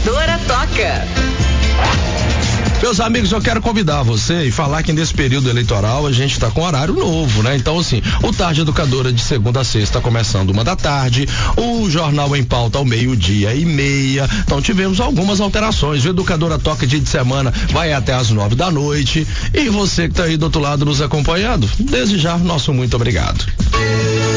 Educadora toca. Meus amigos, eu quero convidar você e falar que nesse período eleitoral a gente está com horário novo, né? Então, assim, o Tarde Educadora de segunda a sexta começando 1h, o Jornal em Pauta ao 12:30. Então, tivemos algumas alterações. O Educadora Toca dia de semana vai até às 9 da noite. E você que está aí do outro lado nos acompanhando, desde já, nosso muito obrigado.